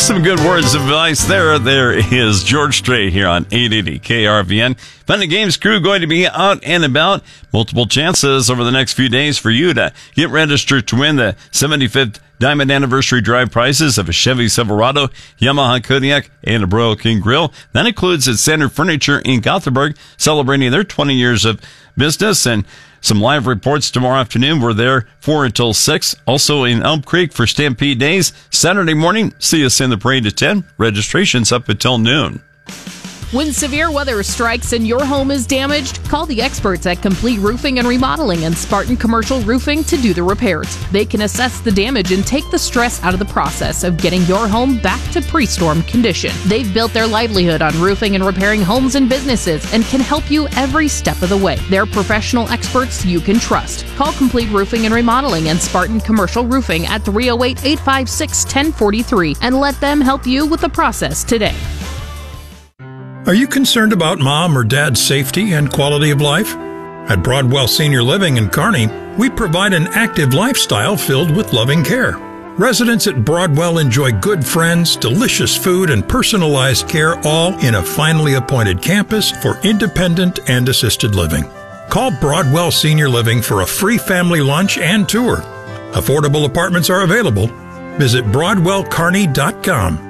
Some good words of advice there. There is George Strait here on 880 KRVN. Fun and Games crew going to be out and about. Multiple chances over the next few days for you to get registered to win the 75th Diamond Anniversary Drive prizes of a Chevy Silverado, Yamaha Kodiak, and a Broil King Grill. That includes at Standard Furniture in Gothenburg, celebrating their 20 years of business, and some live reports tomorrow afternoon. We're there 4 until 6. Also in Elm Creek for Stampede Days. Saturday morning, see us in the parade at 10. Registration's up until noon. When severe weather strikes and your home is damaged, call the experts at Complete Roofing and Remodeling and Spartan Commercial Roofing to do the repairs. They can assess the damage and take the stress out of the process of getting your home back to pre-storm condition. They've built their livelihood on roofing and repairing homes and businesses and can help you every step of the way. They're professional experts you can trust. Call Complete Roofing and Remodeling and Spartan Commercial Roofing at 308-856-1043 and let them help you with the process today. Are you concerned about mom or dad's safety and quality of life? At Broadwell Senior Living in Kearney, we provide an active lifestyle filled with loving care. Residents at Broadwell enjoy good friends, delicious food, and personalized care, all in a finely appointed campus for independent and assisted living. Call Broadwell Senior Living for a free family lunch and tour. Affordable apartments are available. Visit BroadwellKearney.com.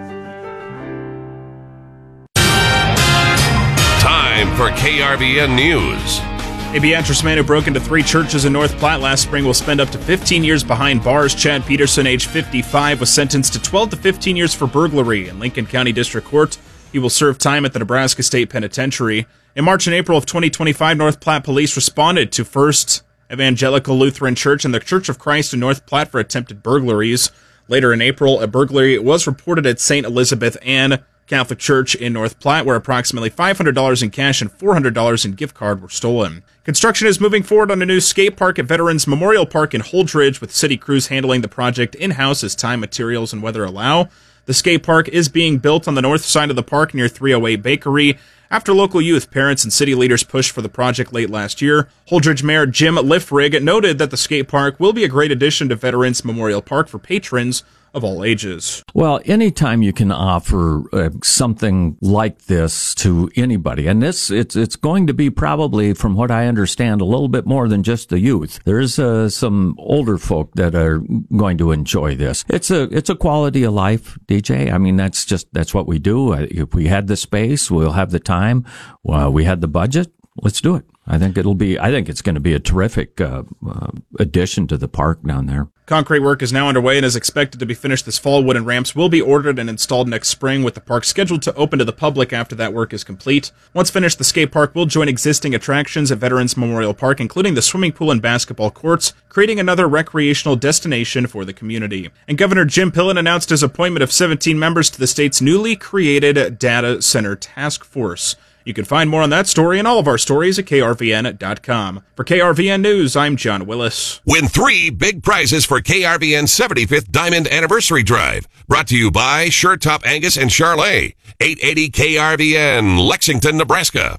For KRVN News. A Beatrice man who broke into 3 churches in North Platte last spring will spend up to 15 years behind bars. Chad Peterson, age 55, was sentenced to 12 to 15 years for burglary in Lincoln County District Court. He will serve time at the Nebraska State Penitentiary. In March and April of 2025, North Platte police responded to First Evangelical Lutheran Church and the Church of Christ in North Platte for attempted burglaries. Later in April, a burglary was reported at St. Elizabeth Ann Catholic Church in North Platte, where approximately $500 in cash and $400 in gift card were stolen. Construction is moving forward on a new skate park at Veterans Memorial Park in Holdridge, with city crews handling the project in-house as time, materials, and weather allow. The skate park is being built on the north side of the park near 308 Bakery. After local youth, parents, and city leaders pushed for the project late last year, Holdridge Mayor Jim Lifrig noted that the skate park will be a great addition to Veterans Memorial Park for patrons of all ages. Well, anytime you can offer something like this to anybody, and it's going to be probably, from what I understand, a little bit more than just the youth. There's some older folk that are going to enjoy this. It's a quality of life, DJ. I mean, that's what we do. If we had the space, we'll have the time. We had the budget. Let's do it. I think it's going to be a terrific addition to the park down there. Concrete work is now underway and is expected to be finished this fall. Wooden ramps will be ordered and installed next spring, with the park scheduled to open to the public after that work is complete. Once finished, the skate park will join existing attractions at Veterans Memorial Park, including the swimming pool and basketball courts, creating another recreational destination for the community. And Governor Jim Pillen announced his appointment of 17 members to the state's newly created Data Center Task Force. You can find more on that story and all of our stories at KRVN.com. For KRVN News, I'm John Willis. Win 3 big prizes for KRVN's 75th Diamond Anniversary Drive. Brought to you by Sure Top Angus and Charlet. 880 KRVN, Lexington, Nebraska.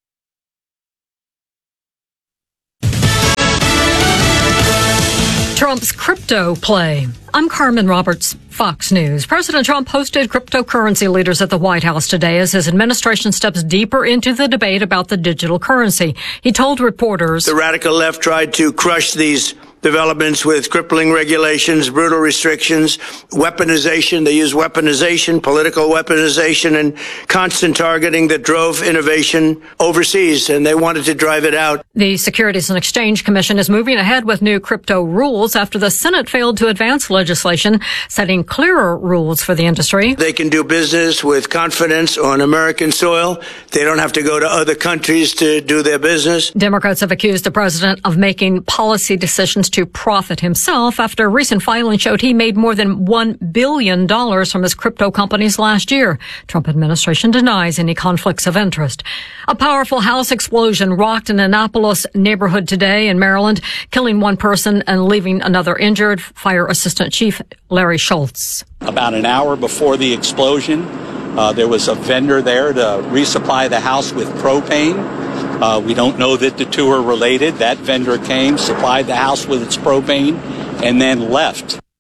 Trump's crypto play. I'm Carmen Roberts, Fox News. President Trump hosted cryptocurrency leaders at the White House today as his administration steps deeper into the debate about the digital currency. He told reporters, the radical left tried to crush these developments with crippling regulations, brutal restrictions, weaponization. They use weaponization, political weaponization, and constant targeting that drove innovation overseas, and they wanted to drive it out. The Securities and Exchange Commission is moving ahead with new crypto rules after the Senate failed to advance legislation setting clearer rules for the industry. They can do business with confidence on American soil. They don't have to go to other countries to do their business. Democrats have accused the president of making policy decisions to profit himself after a recent filing showed he made more than $1 billion from his crypto companies last year. Trump administration denies any conflicts of interest. A powerful house explosion rocked an Annapolis neighborhood today in Maryland, killing one person and leaving another injured. Fire Assistant Chief Larry Schultz. About an hour before the explosion, there was a vendor there to resupply the house with propane. We don't know that the two are related. That vendor came, supplied the house with its propane, and then left.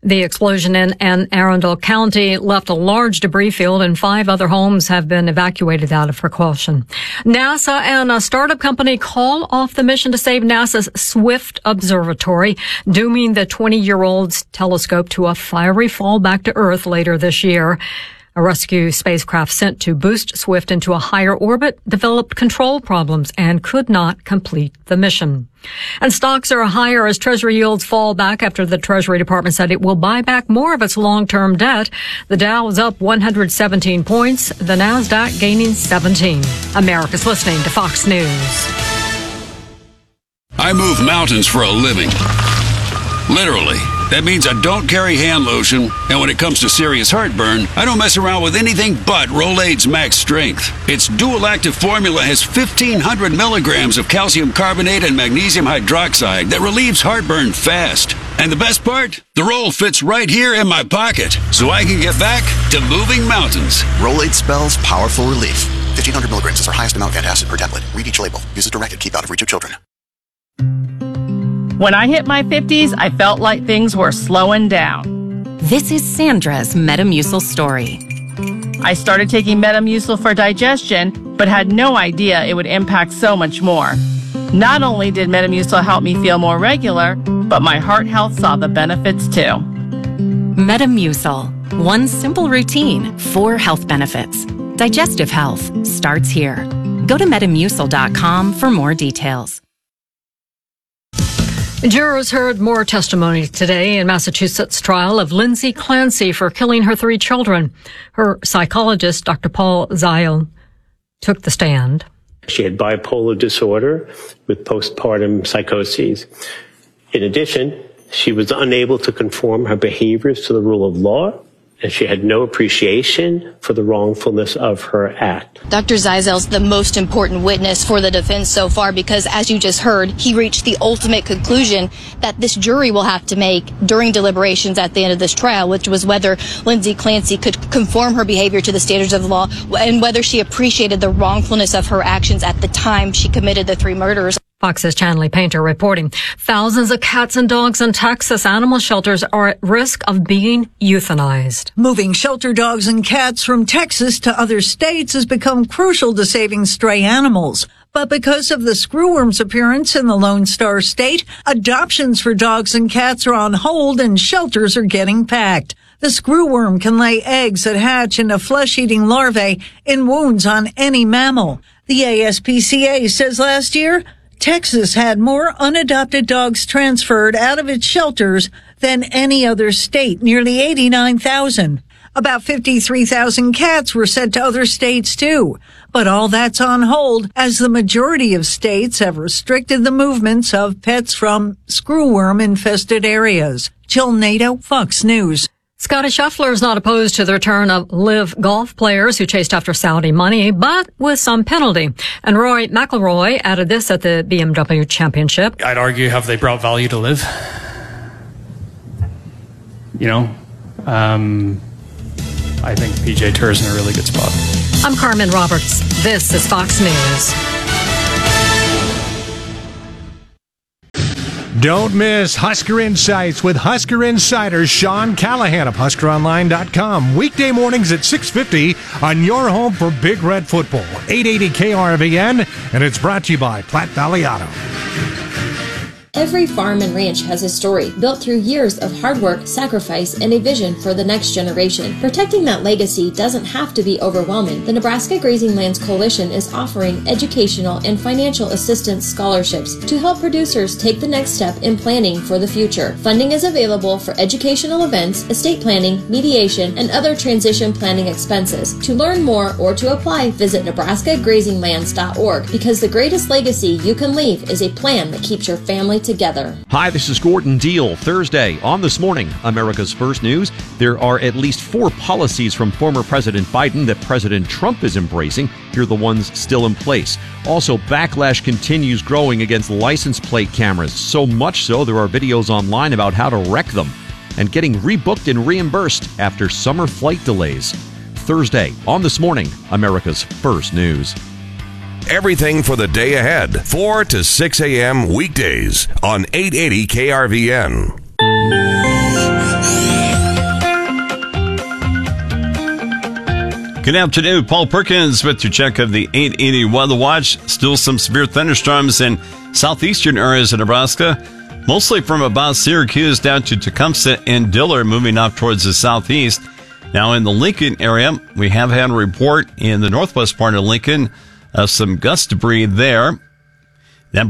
The explosion in Anne Arundel County left a large debris field, and 5 other homes have been evacuated out of precaution. NASA and a startup company call off the mission to save NASA's Swift Observatory, dooming the 20-year-old telescope to a fiery fall back to Earth later this year. A rescue spacecraft sent to boost Swift into a higher orbit developed control problems and could not complete the mission. And stocks are higher as Treasury yields fall back after the Treasury Department said it will buy back more of its long-term debt. The Dow is up 117 points, the Nasdaq gaining 17. America's listening to Fox News. I move mountains for a living. Literally. That means I don't carry hand lotion, and when it comes to serious heartburn, I don't mess around with anything but Rolaids Max Strength. Its dual-active formula has 1,500 milligrams of calcium carbonate and magnesium hydroxide that relieves heartburn fast. And the best part? The roll fits right here in my pocket, so I can get back to moving mountains. Rolaids spells powerful relief. 1,500 milligrams is our highest amount of antacid per tablet. Read each label. Use as directed. Keep out of reach of children. When I hit my 50s, I felt like things were slowing down. This is Sandra's Metamucil story. I started taking Metamucil for digestion, but had no idea it would impact so much more. Not only did Metamucil help me feel more regular, but my heart health saw the benefits too. Metamucil. One simple routine, 4 health benefits. Digestive health starts here. Go to Metamucil.com for more details. Jurors heard more testimony today in Massachusetts' trial of Lindsay Clancy for killing her 3 children. Her psychologist, Dr. Paul Zeil, took the stand. She had bipolar disorder with postpartum psychoses. In addition, she was unable to conform her behaviors to the rule of law, and she had no appreciation for the wrongfulness of her act. Dr. Zeil's the most important witness for the defense so far because, as you just heard, he reached the ultimate conclusion that this jury will have to make during deliberations at the end of this trial, which was whether Lindsay Clancy could conform her behavior to the standards of the law and whether she appreciated the wrongfulness of her actions at the time she committed the 3 murders. Fox's Chanley Painter reporting. Thousands of cats and dogs in Texas animal shelters are at risk of being euthanized. Moving shelter dogs and cats from Texas to other states has become crucial to saving stray animals. But because of the screwworm's appearance in the Lone Star State, adoptions for dogs and cats are on hold and shelters are getting packed. The screwworm can lay eggs that hatch into flesh-eating larvae in wounds on any mammal. The ASPCA says last year, Texas had more unadopted dogs transferred out of its shelters than any other state, nearly 89,000. About 53,000 cats were sent to other states too. But all that's on hold as the majority of states have restricted the movements of pets from screwworm-infested areas. Jill Nato, Fox News. Scotty Scheffler is not opposed to the return of live golf players who chased after Saudi money, but with some penalty. And Rory McIlroy added this at the BMW Championship. I'd argue, have they brought value to live? I think PGA Tour is in a really good spot. I'm Carmen Roberts. This is Fox News. Don't miss Husker Insights with Husker Insider Sean Callahan of HuskerOnline.com. Weekday mornings at 6:50 on your home for Big Red Football. 880 KRVN, and it's brought to you by Platte Valley Auto. Every farm and ranch has a story built through years of hard work, sacrifice, and a vision for the next generation. Protecting that legacy doesn't have to be overwhelming. The Nebraska Grazing Lands Coalition is offering educational and financial assistance scholarships to help producers take the next step in planning for the future. Funding is available for educational events, estate planning, mediation, and other transition planning expenses. To learn more or to apply, visit NebraskaGrazingLands.org because the greatest legacy you can leave is a plan that keeps your family together. Hi, this is Gordon Deal. Thursday on This Morning, America's First News. There are at least 4 policies from former President Biden that President Trump is embracing. Here are the ones still in place. Also, backlash continues growing against license plate cameras. So much so, there are videos online about how to wreck them and getting rebooked and reimbursed after summer flight delays. Thursday on This Morning, America's First News. Everything for the day ahead, 4 to 6 a.m. weekdays on 880 KRVN. Good afternoon. Paul Perkins with your check of the 880 Weather Watch. Still some severe thunderstorms in southeastern areas of Nebraska, mostly from about Syracuse down to Tecumseh and Diller, moving up towards the southeast. Now in the Lincoln area, we have had a report in the northwest part of Lincoln of some gust debris there. That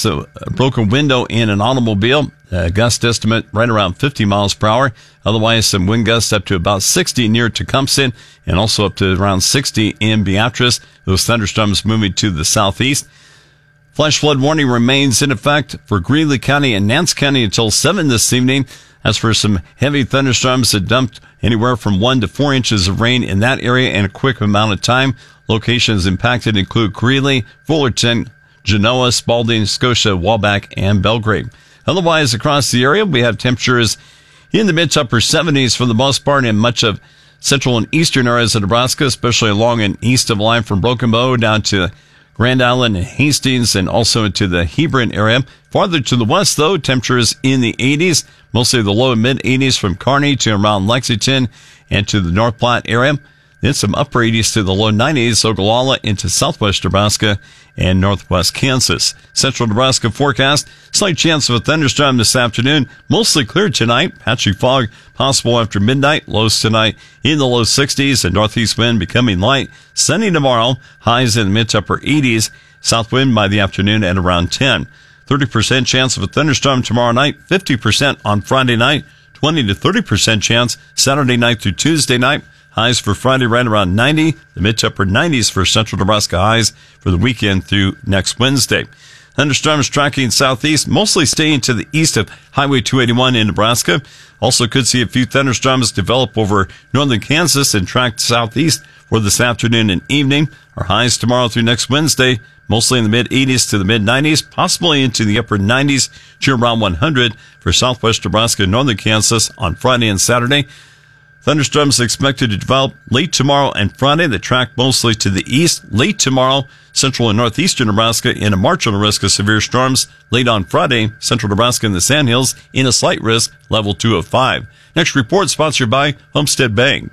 broken window in an automobile. Gust estimate right around 50 miles per hour. Otherwise, some wind gusts up to about 60 near Tecumseh and also up to around 60 in Beatrice. Those thunderstorms moving to the southeast. Flash flood warning remains in effect for Greeley County and Nance County until 7 this evening. As for some heavy thunderstorms that dumped anywhere from 1 to 4 inches of rain in that area in a quick amount of time. Locations impacted include Greeley, Fullerton, Genoa, Spalding, Scotia, Waback, and Belgrade. Otherwise, across the area, we have temperatures in the mid to upper 70s for the most part in much of central and eastern areas of Nebraska, especially along and east of the line from Broken Bow down to Grand Island and Hastings and also into the Hebron area. Farther to the west, though, temperatures in the 80s, mostly the low and mid 80s from Kearney to around Lexington and to the North Platte area. Then some upper 80s to the low 90s, Ogallala into southwest Nebraska and northwest Kansas. Central Nebraska forecast, slight chance of a thunderstorm this afternoon, mostly clear tonight. Patchy fog possible after midnight. Lows tonight in the low 60s and northeast wind becoming light. Sunny tomorrow, highs in the mid to upper 80s. South wind by the afternoon at around 10. 30% chance of a thunderstorm tomorrow night, 50% on Friday night, 20 to 30% chance Saturday night through Tuesday night. Highs for Friday right around 90, the mid to upper 90s for central Nebraska highs for the weekend through next Wednesday. Thunderstorms tracking southeast, mostly staying to the east of Highway 281 in Nebraska. Also could see a few thunderstorms develop over northern Kansas and track southeast for this afternoon and evening. Our highs tomorrow through next Wednesday, mostly in the mid 80s to the mid 90s, possibly into the upper 90s to around 100 for southwest Nebraska and northern Kansas on Friday and Saturday. Thunderstorms expected to develop late tomorrow and Friday that track mostly to the east. Late tomorrow, central and northeastern Nebraska in a marginal risk of severe storms. Late on Friday, central Nebraska and the Sandhills in a slight risk, level 2 of 5. Next report sponsored by Homestead Bank.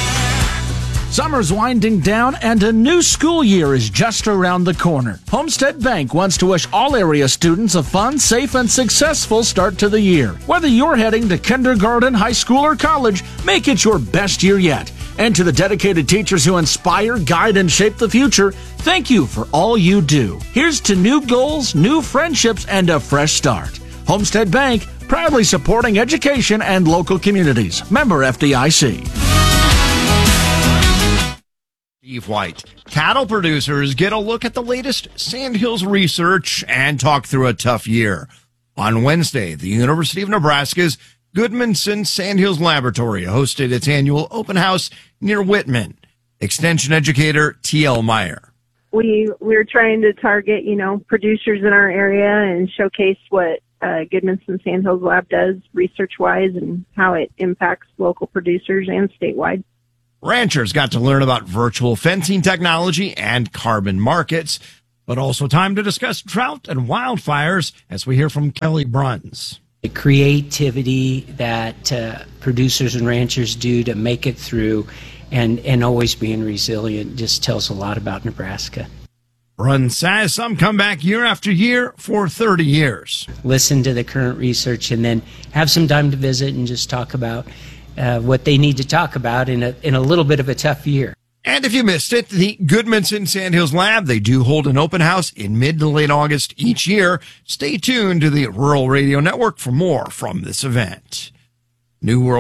Summer's winding down and a new school year is just around the corner. Homestead Bank wants to wish all area students a fun, safe, and successful start to the year. Whether you're heading to kindergarten, high school, or college, make it your best year yet. And to the dedicated teachers who inspire, guide, and shape the future, thank you for all you do. Here's to new goals, new friendships, and a fresh start. Homestead Bank, proudly supporting education and local communities. Member FDIC. Steve White. Cattle producers get a look at the latest Sandhills research and talk through a tough year. On Wednesday, the University of Nebraska's Goodmanson Sandhills Laboratory hosted its annual open house near Whitman. Extension educator T.L. Meyer. We're trying to target, producers in our area and showcase what Goodmanson Sandhills Lab does research-wise and how it impacts local producers and statewide. Ranchers got to learn about virtual fencing technology and carbon markets, but also time to discuss drought and wildfires as we hear from Kelly Bruns. The creativity that producers and ranchers do to make it through and always being resilient just tells a lot about Nebraska. Bruns says some come back year after year for 30 years. Listen to the current research and then have some time to visit and just talk about what they need to talk about in a little bit of a tough year. And if you missed it, the Goodmanson Sandhills Lab, they do hold an open house in mid to late August each year. Stay tuned to the Rural Radio Network for more from this event. New World